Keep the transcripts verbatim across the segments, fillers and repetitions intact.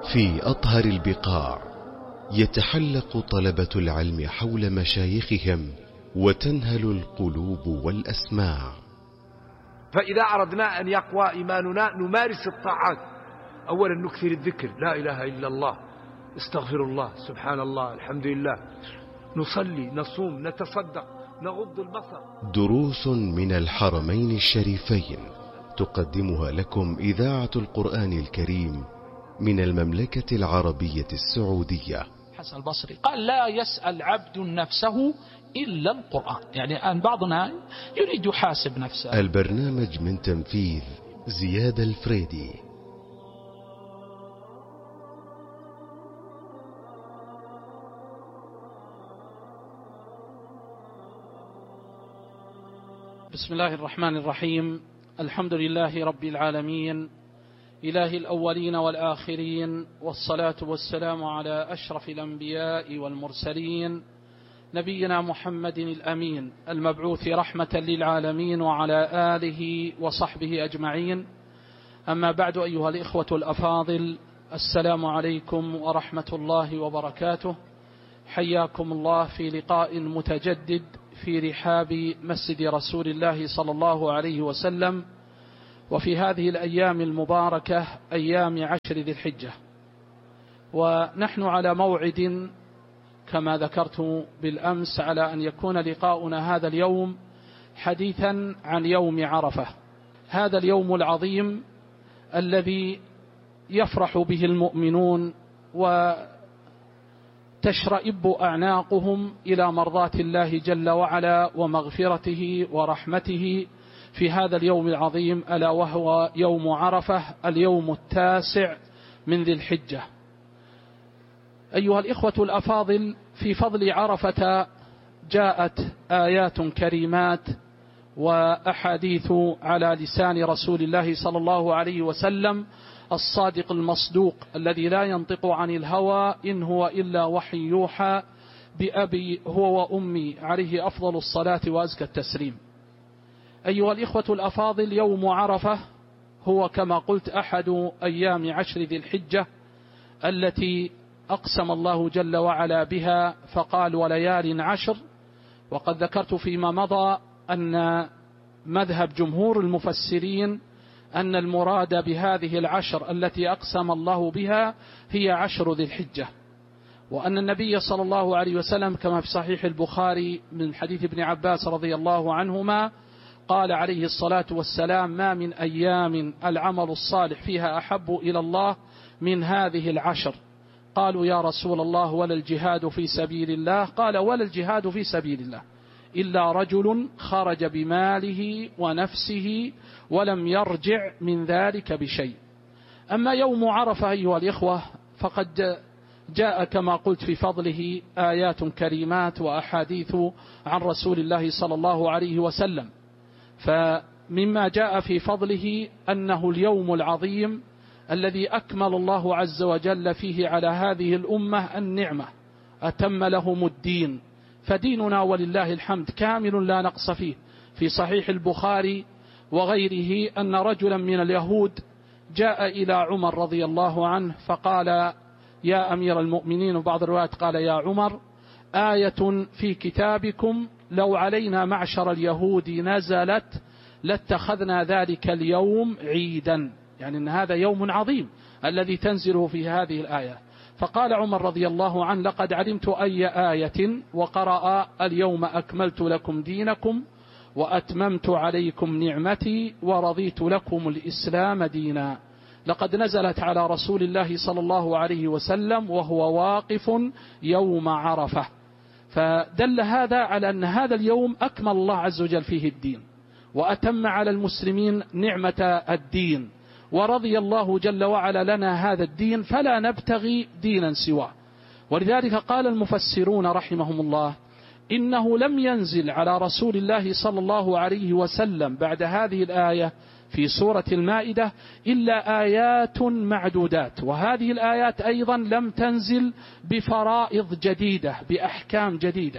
في أطهر البقاع يتحلق طلبة العلم حول مشايخهم وتنهل القلوب والأسماع. فإذا أردنا أن يقوى إيماننا نمارس الطاعات. أولا نكثر الذكر، لا إله إلا الله، استغفر الله، سبحان الله، الحمد لله، نصلي، نصوم، نتصدق، نغض البصر. دروس من الحرمين الشريفين تقدمها لكم إذاعة القرآن الكريم من المملكة العربية السعودية. حسن البصري قال: لا يسأل عبد نفسه إلا القرآن. يعني أن بعضنا يريد يحاسب نفسه. البرنامج من تنفيذ زياد الفريدي. بسم الله الرحمن الرحيم. الحمد لله رب العالمين، إله الأولين والآخرين، والصلاة والسلام على أشرف الأنبياء والمرسلين، نبينا محمد الأمين المبعوث رحمة للعالمين، وعلى آله وصحبه أجمعين. أما بعد، أيها الإخوة الأفاضل، السلام عليكم ورحمة الله وبركاته. حياكم الله في لقاء متجدد في رحاب مسجد رسول الله صلى الله عليه وسلم، وفي هذه الأيام المباركة، أيام عشر ذي الحجة، ونحن على موعد كما ذكرت بالأمس على أن يكون لقاؤنا هذا اليوم حديثا عن يوم عرفة، هذا اليوم العظيم الذي يفرح به المؤمنون وتشرئب أعناقهم إلى مرضاة الله جل وعلا ومغفرته ورحمته في هذا اليوم العظيم، ألا وهو يوم عرفة، اليوم التاسع من ذي الحجة. أيها الإخوة الأفاضل، في فضل عرفة جاءت آيات كريمات وأحاديث على لسان رسول الله صلى الله عليه وسلم الصادق المصدوق الذي لا ينطق عن الهوى إن هو إلا وحي يوحى، بأبي هو وأمي عليه أفضل الصلاة وأزكى التسليم. أيها الإخوة الأفاضل، يوم عرفة هو كما قلت أحد أيام عشر ذي الحجة التي أقسم الله جل وعلا بها فقال: وليال عشر. وقد ذكرت فيما مضى أن مذهب جمهور المفسرين أن المراد بهذه العشر التي أقسم الله بها هي عشر ذي الحجة، وأن النبي صلى الله عليه وسلم كما في صحيح البخاري من حديث ابن عباس رضي الله عنهما قال عليه الصلاة والسلام: ما من أيام العمل الصالح فيها أحب إلى الله من هذه العشر. قالوا: يا رسول الله ولا الجهاد في سبيل الله؟ قال: ولا الجهاد في سبيل الله إلا رجل خرج بماله ونفسه ولم يرجع من ذلك بشيء. أما يوم عرفة أيها الإخوة فقد جاء كما قلت في فضله آيات كريمات وأحاديث عن رسول الله صلى الله عليه وسلم. فمما جاء في فضله أنه اليوم العظيم الذي أكمل الله عز وجل فيه على هذه الأمة النعمة، أتم لهم الدين، فديننا ولله الحمد كامل لا نقص فيه. في صحيح البخاري وغيره أن رجلا من اليهود جاء إلى عمر رضي الله عنه فقال: يا أمير المؤمنين، وبعض الروايات قال: يا عمر، آية في كتابكم لو علينا معشر اليهود نزلت لاتخذنا ذلك اليوم عيدا. يعني أن هذا يوم عظيم الذي تنزله في هذه الآية. فقال عمر رضي الله عنه: لقد علمت أي آية وقرأ: اليوم أكملت لكم دينكم وأتممت عليكم نعمتي ورضيت لكم الإسلام دينا. لقد نزلت على رسول الله صلى الله عليه وسلم وهو واقف يوم عرفة. فدل هذا على أن هذا اليوم أكمل الله عز وجل فيه الدين، وأتم على المسلمين نعمة الدين، ورضي الله جل وعلا لنا هذا الدين، فلا نبتغي دينا سواه. ولذلك قال المفسرون رحمهم الله: إنه لم ينزل على رسول الله صلى الله عليه وسلم بعد هذه الآية في سورة المائدة إلا آيات معدودات، وهذه الآيات أيضا لم تنزل بفرائض جديدة بأحكام جديدة،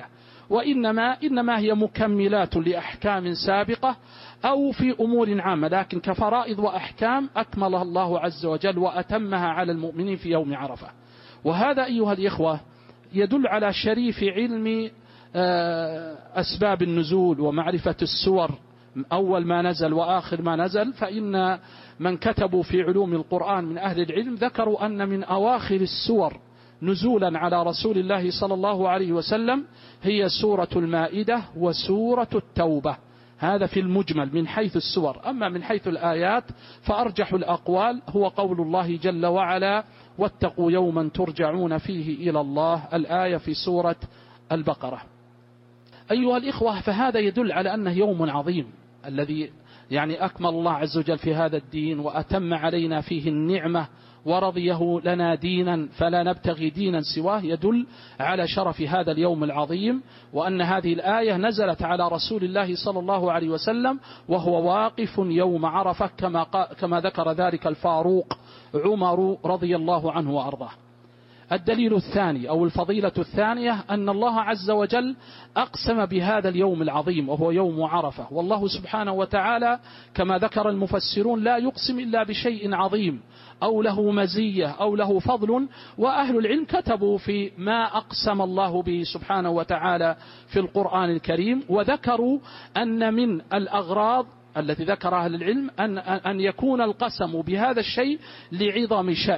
وإنما إنما هي مكملات لأحكام سابقة أو في أمور عامة، لكن كفرائض وأحكام أكملها الله عز وجل وأتمها على المؤمنين في يوم عرفة. وهذا أيها الإخوة يدل على شريف علم أسباب النزول ومعرفة السور أول ما نزل وآخر ما نزل. فإن من كتبوا في علوم القرآن من أهل العلم ذكروا أن من أواخر السور نزولا على رسول الله صلى الله عليه وسلم هي سورة المائدة وسورة التوبة. هذا في المجمل من حيث السور. أما من حيث الآيات فأرجح الأقوال هو قول الله جل وعلا واتقوا يوما ترجعون فيه إلى الله، الآية في سورة البقرة. أيها الإخوة، فهذا يدل على أنه يوم عظيم الذي يعني أكمل الله عز وجل في هذا الدين وأتم علينا فيه النعمة ورضيه لنا دينا فلا نبتغي دينا سواه، يدل على شرف هذا اليوم العظيم، وأن هذه الآية نزلت على رسول الله صلى الله عليه وسلم وهو واقف يوم عرفة كما, كما ذكر ذلك الفاروق عمر رضي الله عنه وأرضاه. الدليل الثاني أو الفضيلة الثانية أن الله عز وجل أقسم بهذا اليوم العظيم وهو يوم عرفة، والله سبحانه وتعالى كما ذكر المفسرون لا يقسم إلا بشيء عظيم أو له مزية أو له فضل. وأهل العلم كتبوا في ما أقسم الله به سبحانه وتعالى في القرآن الكريم، وذكروا أن من الأغراض التي ذكر أهل العلم أن, أن يكون القسم بهذا الشيء لعظم